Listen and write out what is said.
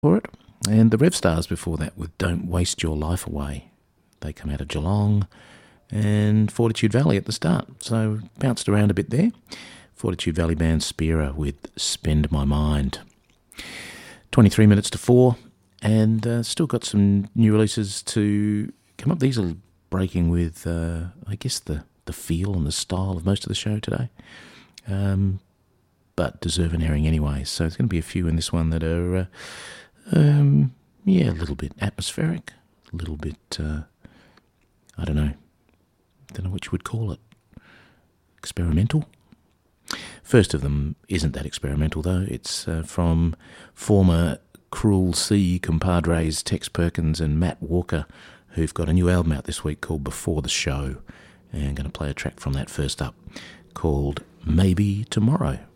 for it. And the Rev Stars before that with Don't Waste Your Life Away. They come out of Geelong and Fortitude Valley at the start. So bounced around a bit there. Fortitude Valley band Spira with Spend My Mind. 23 minutes to 4, and still got some new releases to come up. These are breaking with, I guess, the feel and the style of most of the show today. But deserve an airing anyway. So there's going to be a few in this one that are, a little bit atmospheric, a little bit, I don't know what you would call it, experimental. First of them isn't that experimental, though. It's from former Cruel Sea compadres Tex Perkins and Matt Walker, who've got a new album out this week called Before the Show. And I'm going to play a track from that first up called Maybe Tomorrow.